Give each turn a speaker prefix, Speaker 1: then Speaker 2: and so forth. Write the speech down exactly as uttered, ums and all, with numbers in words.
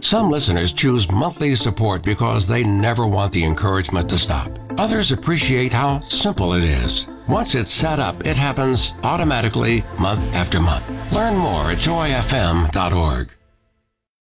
Speaker 1: Some listeners choose monthly support because they never want the encouragement to stop. Others appreciate how simple it is. Once it's set up, it happens automatically month after month. Learn more at joy f m dot org.